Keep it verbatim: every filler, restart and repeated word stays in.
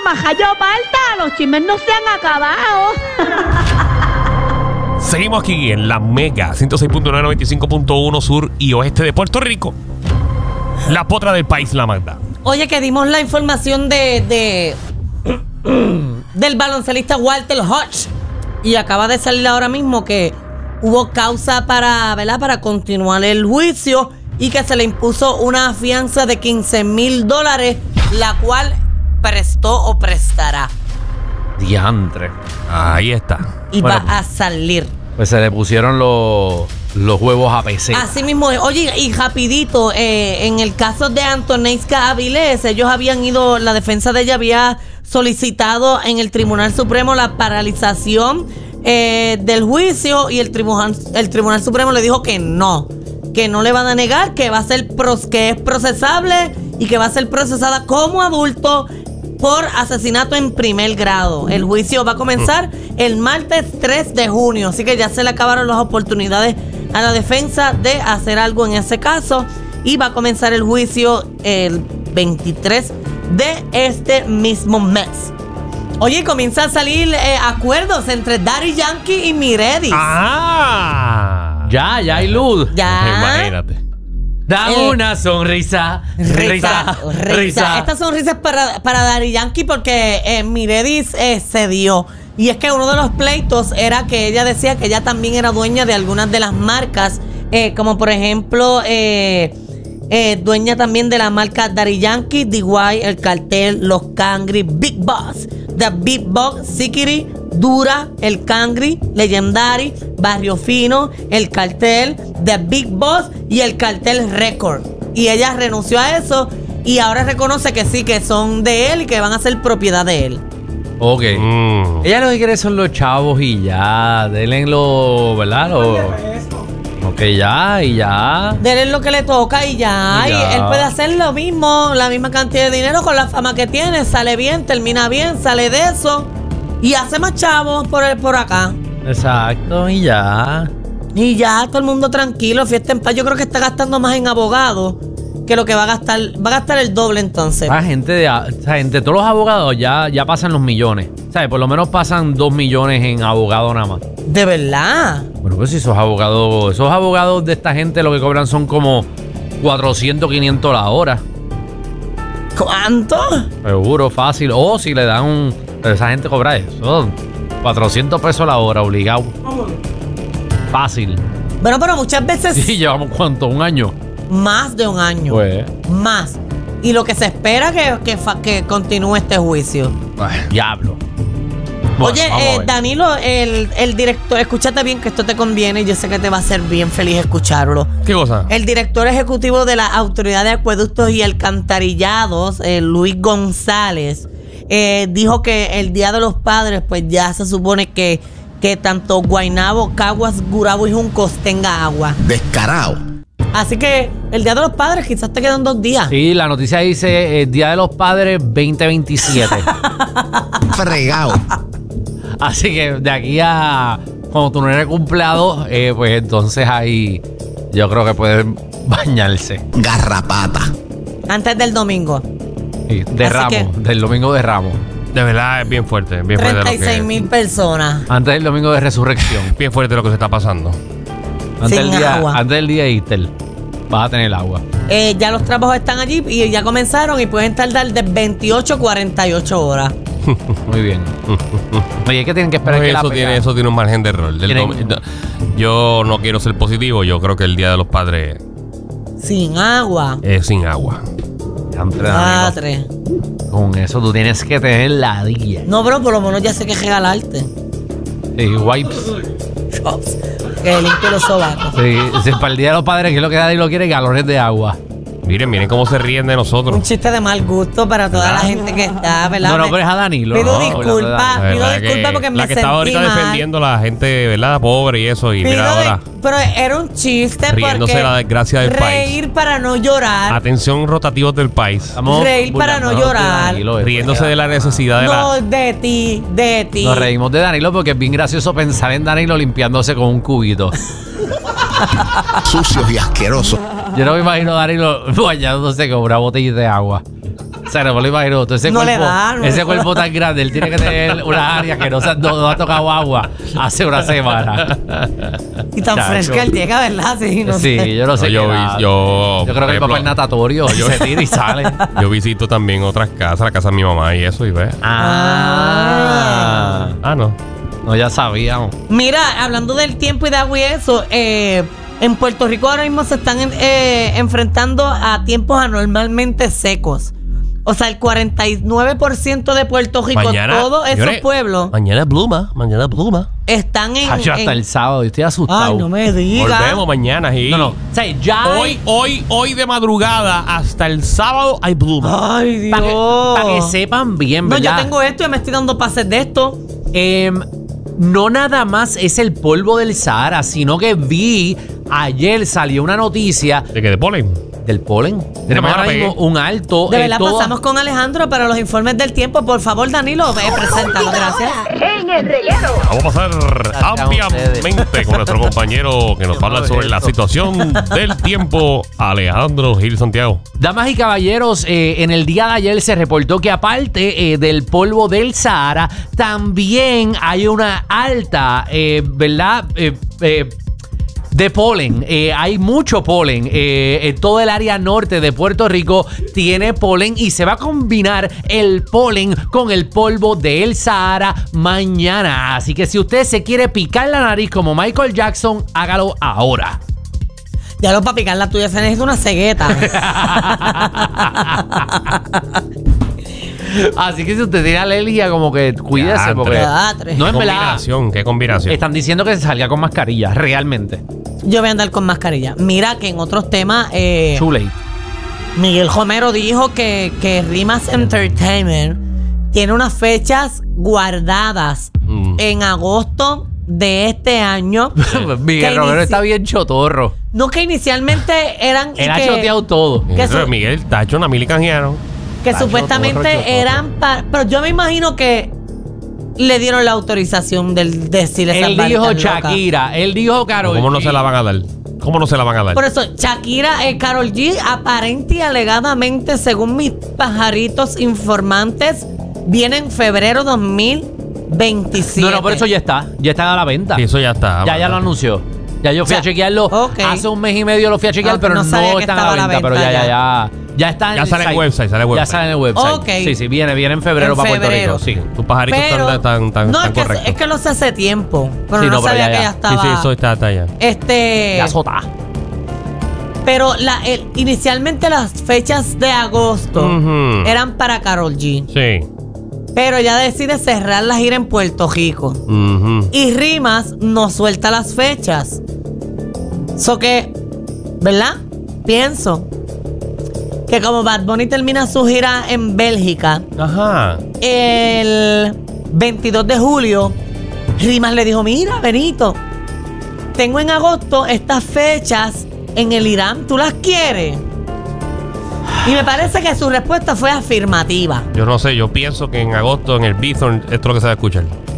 majayo palta, los chismes no se han acabado. Seguimos aquí en la Mega ciento seis punto nueve, noventa y cinco punto uno sur y oeste de Puerto Rico. La potra del país, la Magda. Oye, que dimos la información de, de del baloncelista Walter Hodge y acaba de salir ahora mismo que hubo causa para, ¿verdad? Para continuar el juicio y que se le impuso una fianza de quince mil dólares, la cual prestó o prestará. Diantre. Ahí está. Y Bueno, va a salir. Pues se le pusieron los, los huevos a peseta. Así mismo es. Oye, y rapidito, eh, en el caso de Antoneska Avilés, ellos habían ido, la defensa de ella había solicitado en el Tribunal Supremo la paralización eh, del juicio y el tribunal, el Tribunal Supremo le dijo que no, que no le van a negar, que va a ser pros, que es procesable y que va a ser procesada como adulto por asesinato en primer grado. El juicio va a comenzar el martes tres de junio, así que ya se le acabaron las oportunidades a la defensa de hacer algo en ese caso y va a comenzar el juicio el veintitrés de este mismo mes. Oye, comienza a salir eh, acuerdos entre Daddy Yankee y Miredis. ¡Ah! Ya, ya hay luz. Ya. Imagínate. Dame Eh, una sonrisa. Risa, Risa. risa. Risa. Esta sonrisa es para, para Daddy Yankee porque eh, Miredis eh, cedió. Y es que uno de los pleitos era que ella decía que ella también era dueña de algunas de las marcas, eh, como por ejemplo, eh, eh, dueña también de la marca Daddy Yankee, D Y, El Cartel, Los Cangri, Big Boss, The Big Boss, Sikiri, Dura, El Cangri, Legendary, Barrio Fino, El Cartel, The Big Boss y El Cartel Record. Y ella renunció a eso y ahora reconoce que sí, que son de él y que van a ser propiedad de él. Ok. Mm. Ella lo que quiere son los chavos y ya. Denle lo, ¿verdad? Lo, ok, ya, y ya. De él lo que le toca y ya. Y Y ya. él puede hacer lo mismo, la misma cantidad de dinero con la fama que tiene. Sale bien, termina bien, sale de eso. Y hace más chavos por, el, por acá. Exacto, y ya. Y ya, todo el mundo tranquilo, fiesta en paz. Yo creo que está gastando más en abogados que lo que va a gastar. Va a gastar el doble entonces. La gente de, o sea, entre todos los abogados ya, ya pasan los millones. ¿Sabes? Por lo menos pasan dos millones en abogados nada más. De verdad. Bueno, pues si esos abogados, esos abogados de esta gente lo que cobran son como cuatrocientos, quinientos la hora. ¿Cuánto? Seguro, fácil. O si le dan un... Pero esa gente cobra eso. cuatrocientos pesos la hora, obligado. Fácil. Bueno, pero muchas veces Sí, llevamos ¿cuánto? ¿Un año? más de un año. Pues... Más. Y lo que se espera que, que, fa- que continúe este juicio. Diablo. Bueno, Oye, vamos a eh, ver. Danilo, el, el director, escúchate bien que esto te conviene y yo sé que te va a hacer bien feliz escucharlo. ¿Qué cosa? El director ejecutivo de la Autoridad de Acueductos y Alcantarillados, eh, Luis González, eh, dijo que el Día de los Padres, pues ya se supone que, que tanto Guaynabo, Caguas, Gurabo y Juncos tenga agua. Descarado. Así que el Día de los Padres quizás te quedan dos días. Sí, la noticia dice eh, Día de los Padres veinte veintisiete. Fregado. Así que de aquí a cuando tu nene cumpleaños, eh, pues entonces ahí yo creo que pueden bañarse. Garrapata. Antes del domingo. Sí, de Así Ramos, que- del domingo de Ramos. De verdad es bien fuerte, bien fuerte treinta y seis lo mil que, personas. Antes del domingo de resurrección. bien fuerte lo que se está pasando. Antes Sin del día, agua. antes del día de Easter. Vas a tener agua. Eh, ya los trabajos están allí y ya comenzaron y pueden tardar de veintiocho a cuarenta y ocho horas. Muy bien. Oye, es que tienen que esperar No, que la eso, pega- tiene, eso tiene un margen de error. Del Tienen- dom- no, yo no quiero ser positivo, yo creo que el Día de los Padres Sin agua. es sin agua. Diantre, Danilo. Madre. Con eso tú tienes que tener la día. No, pero por lo menos ya sé que regalarte. Sí, wipes. Chops. Que limpie los sobacos. Sí, sí, para el Día de los Padres, que es lo que Danilo quiere, galones de agua. Miren, miren cómo se ríen de Un nosotros. chiste de mal gusto para toda la gente que está, ¿verdad? No, no, Me- pero es a Danilo. Pido no, disculpas, La pido verdad que disculpas porque la me que sentí estaba ahorita mal. defendiendo a la gente, ¿verdad? Pobre y eso. Y Pido mira ahora. de- pero era un chiste Riéndose porque de la desgracia del reír país. para no llorar. Atención, rotativos del país. Estamos Reír para no burlándonos de llorar. Danilo, eh. Riéndose de la necesidad de No, la. de ti, de ti. Nos reímos de Danilo porque es bien gracioso pensar en Danilo limpiándose con un cubito. Sucios y asquerosos. Yo no me imagino a Danilo bañándose con una botella de agua. sea, no me lo imagino. Ese, No le cuerpo, da, no ese le cuerpo tan grande, él tiene que tener una área que no, se- no, no ha tocado agua hace una semana. Y tan Chacho. fresca él llega, ¿verdad? Sí, no sí, sé. yo no sé. No, yo qué vi- edad. yo, Yo creo por que el papá es ejemplo, natatorio. yo- se tira y sale. Yo visito también otras casas, la casa de mi mamá y eso, y ve. Ah. Ah, no. No, ya sabíamos. Mira, hablando del tiempo y de agua y eso, eh, en Puerto Rico ahora mismo se están eh, enfrentando a tiempos anormalmente secos. O sea, el cuarenta y nueve por ciento de Puerto Rico, todos esos señores, pueblos, Mañana es Bluma, mañana es Bluma. están en... Ay, yo hasta en- el sábado, yo estoy asustado. Ay, no me digas. Volvemos mañana, sí. No, no. O sea, ya. Hoy, hoy, hoy de madrugada hasta el sábado hay Bluma. Ay, Dios. Para que, pa' que sepan bien, No, ¿verdad? yo tengo esto y me estoy dando pases de esto. Em, no nada más es el polvo del Sahara, sino que vi ayer salió una noticia ¿De qué? ¿De polen? del polen. Mira, Tenemos ahora me mismo pegué. un alto. De eh, verdad, todo- pasamos con Alejandro para los informes del tiempo. Por favor, Danilo, ve, preséntalo, gracias. Vamos a pasar Gracias a ampliamente con nuestro compañero que nos va a hablar sobre la situación del tiempo, Alejandro Gil Santiago. Damas y caballeros, eh, en el día de ayer se reportó que aparte eh, del polvo del Sahara, también hay una alta, eh, ¿verdad? Eh, eh, de polen. Eh, hay mucho polen. Eh, en todo el área norte de Puerto Rico tiene polen y se va a combinar el polen con el polvo del Sahara mañana. Así que si usted se quiere picar la nariz como Michael Jackson, hágalo ahora. Ya lo para picar la tuya se necesita una cegueta. Así que si usted tiene alergia, como que cuídese, Ya, porque Diatre. no es verdad. Combinación, qué combinación. Están diciendo que se salga con mascarilla, realmente. Yo voy a andar con mascarilla. Mira que en otros temas, eh, Too late. Miguel Romero dijo que, que Rimas Entertainment tiene unas fechas guardadas Mm. en agosto de este año. Miguel Que Romero inici- está bien chotorro. No, que inicialmente eran y Él ha que, choteado todo. que Eso su- es Miguel Tacho, Namili Canjiano. que Tacho, supuestamente torro, chotorro. eran para... Pero yo me imagino que le dieron la autorización del decirle esas Él varitas dijo locas. Shakira, él dijo Karol ¿Cómo no G. se la van a dar? ¿Cómo no se la van a dar? Por eso, Shakira, eh, Karol G, aparente y alegadamente, según mis pajaritos informantes, viene en febrero dos mil veintisiete. No, no, por eso ya está. Ya está a la venta. Sí, eso ya está. ya, ya lo anunció. Ya yo fui O sea, a chequearlo. ok. Hace un mes y medio lo fui a chequear, Ok, pero no no, sabía que están estaba a la a la venta. Pero venta ya, ya, ya. ya. Ya está en Ya sale en el website, sale en el Ya website. sale en el website. Ok. Sí, sí, viene, viene en febrero En para febrero. Puerto Rico. Sí. Tus pajaritos Pero, están tan, tan, no, tan es que, correctos. es que lo sé hace tiempo. Pero Sí, no, no, pero sabía ya, que ya. ya Sí, estaba. sí, eso está, está ya. Este. Ya sota. Pero la, el- inicialmente las fechas de agosto Ujú. eran para Karol G. Sí. Pero ella decide cerrar la gira en Puerto Rico. Ujú. Y Rimas no suelta las fechas. So que, ¿verdad? Pienso que como Bad Bunny termina su gira en Bélgica Ajá. el veintidós de julio, Rimas le dijo, mira, Benito, tengo en agosto estas fechas en el Irán, ¿tú las quieres? Y me parece que su respuesta fue afirmativa. Yo no sé, yo pienso que en agosto en el Bithorn esto es lo que se va a escuchar.